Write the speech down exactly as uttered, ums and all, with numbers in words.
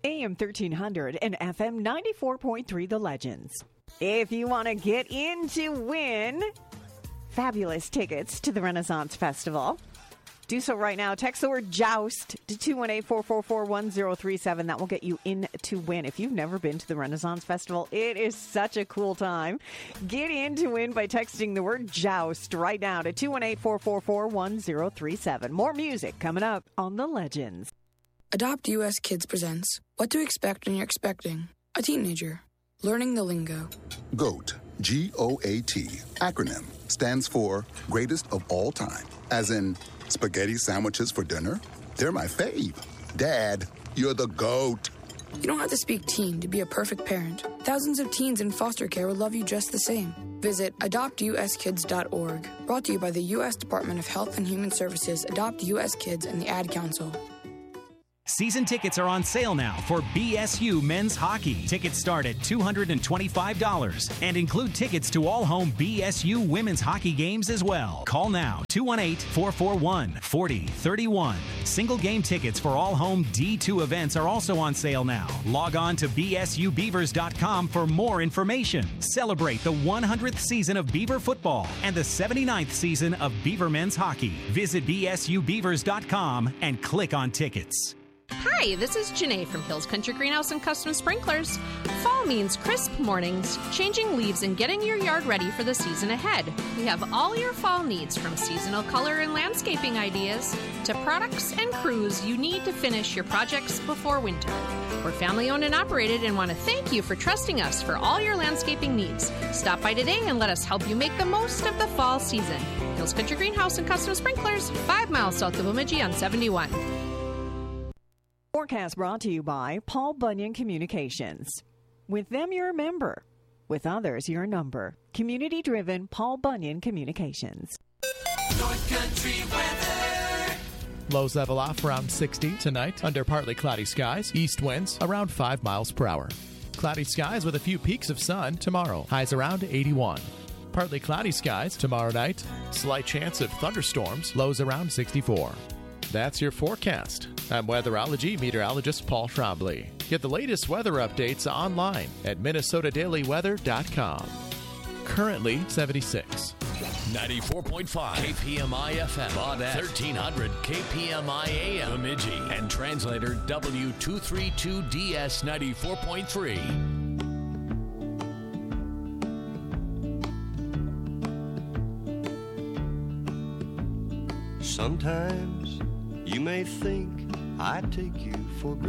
A M thirteen hundred and F M ninety-four point three The Legends. If you want to get in to win fabulous tickets to the Renaissance Festival, do so right now. Text the word JOUST to two one eight, four four four, one zero three seven. That will get you in to win. If you've never been to the Renaissance Festival, it is such a cool time. Get in to win by texting the word JOUST right now to two one eight, four four four, one zero three seven. More music coming up on The Legends. Adopt U S Kids presents What to Expect When You're Expecting a Teenager. Learning the lingo. GOAT, G O A T, acronym, stands for Greatest of All Time. As in, spaghetti sandwiches for dinner? They're my fave. Dad, you're the GOAT. You don't have to speak teen to be a perfect parent. Thousands of teens in foster care will love you just the same. Visit adopt u s kids dot org. Brought to you by the U S Department of Health and Human Services, Adopt U S Kids, and the Ad Council. Season tickets are on sale now for B S U men's hockey. Tickets start at two hundred twenty-five dollars and include tickets to all home B S U women's hockey games as well. Call now, two one eight, four four one, four zero three one. Single game tickets for all home D two events are also on sale now. Log on to b s u beavers dot com for more information. Celebrate the one hundredth season of Beaver football and the seventy-ninth season of Beaver men's hockey. Visit b s u beavers dot com and click on tickets. Hi, this is Janae from Hills Country Greenhouse and Custom Sprinklers. Fall means crisp mornings, changing leaves, and getting your yard ready for the season ahead. We have all your fall needs, from seasonal color and landscaping ideas to products and crews you need to finish your projects before winter. We're family-owned and operated and want to thank you for trusting us for all your landscaping needs. Stop by today and let us help you make the most of the fall season. Hills Country Greenhouse and Custom Sprinklers, five miles south of Bemidji on seventy-one. Forecast brought to you by Paul Bunyan Communications. With them, you're a member. With others, you're a number. Community-driven Paul Bunyan Communications. North Country weather. Lows level off around sixty tonight under partly cloudy skies. East winds around five miles per hour. Cloudy skies with a few peaks of sun tomorrow. Highs around eighty-one. Partly cloudy skies tomorrow night. Slight chance of thunderstorms. Lows around sixty-four. That's your forecast. I'm weatherology meteorologist Paul Trombley. Get the latest weather updates online at minnesota daily weather dot com. Currently seventy-six. ninety-four point five K P M I F M, Baudette, thirteen hundred K P M I A M, Bemidji, and translator W two thirty-two D S ninety-four point three. Sometimes you may think I take you for granted.